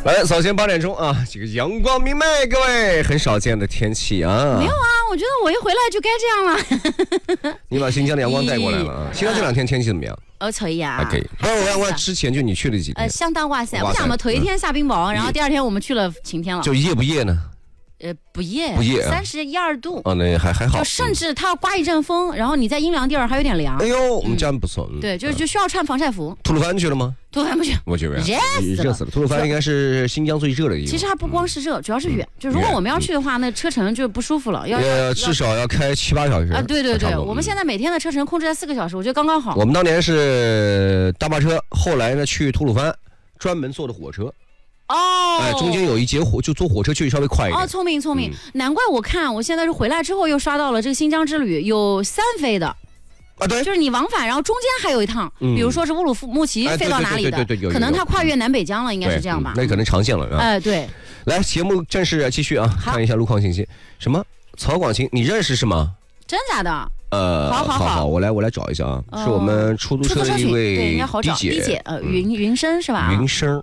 来，早先8点钟啊，这个阳光明媚，各位很少见的天气啊。 没有啊，我觉得我一回来就该这样了。 你把新疆的阳光带过来了啊。新疆这2天天气怎么样？ 可以啊。 还可以。我问之前就你去了几天？ 相当哇塞！我讲嘛，头一天下冰雹，然后第2天我们去了晴天了。 就夜不夜呢？ 不夜，31、2度。 哦，那还好。 就甚至它要刮一阵风，然后你在阴凉地儿还有点凉。 哎呦，我们这样不错。 对，就需要穿防晒服。 吐鲁番去了吗？ 吐鲁番不去， 我去， 热死了。 吐鲁番应该是新疆最热的地方。 其实还不光是热，主要是远。就如果我们要去的话，那车程就不舒服了， 至少要开7、8小时啊。对，我们现在每天的车程控制在4个小时，我觉得刚刚好。 我们当年是大巴车，后来呢去吐鲁番专门坐的火车。中间有一节就坐火车去稍微快一点。 聪明，难怪我看我现在是回来之后又刷到了这个新疆之旅有3飞的。 对， 就是你往返，然后中间还有一趟，比如说是乌鲁木齐飞到哪里的，可能它跨越南北疆了，应该是这样吧？ 那可能长线了。 对。 来，节目正式继续啊，看一下路况信息。什么？曹广清，你认识是吗？ 真假的？ 好，我来找一下啊，是我们出租车的一位滴姐， 云生是吧？ 云生，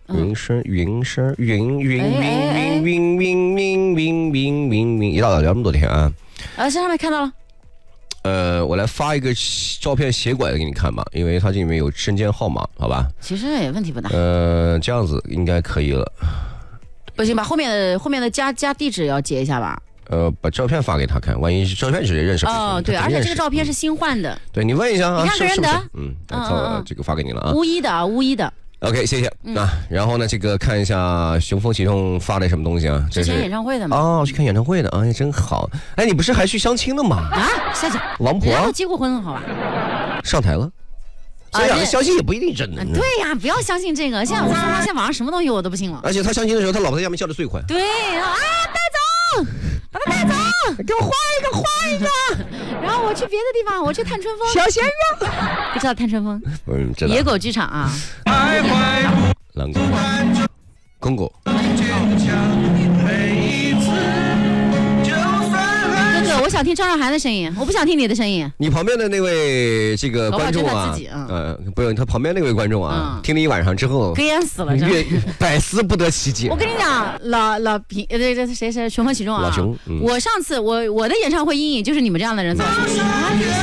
一大早聊这么多天啊。 在上面看到了。 我来发一个照片写拐的给你看吧，因为它这里面有证件号码，好吧？ 其实也问题不大。 这样子应该可以了。 不行，把后面的加地址要截一下吧。 把照片发给他看，万一照片直接认识。 对，而且这个照片是新换的。 对，你问一下啊， 你看个人的。 这个发给你了啊。 巫医的。 OK， 谢谢。然后呢，这个看一下雄风启动发的什么东西啊？ 之前演唱会的嘛。 去看演唱会的，哎，真好。哎，你不是还去相亲了吗？ 下去。 王婆。 然后结过婚了，好吧？ 上台了。这两个相信也不一定真的。 对呀，不要相信这个。现在我发现网上什么东西我都不信了。 而且他相亲的时候，他老婆在下面叫的最快。 对啊，带走，把他带走，给我换一个。然后我去别的地方，我去探春风。 小鲜肉， 不知道探春风。 知道。 野狗剧场啊。 狼狗。公狗。 我想听张韶涵的声音，我不想听你的声音。 你旁边的那位这个观众啊，不用他旁边那位观众啊，听了一晚上之后， 憋死了， 百思不得其解。 我跟你讲，老平，这谁雄风启动啊？ 老熊。 我上次我的演唱会阴影就是你们这样的人造成的。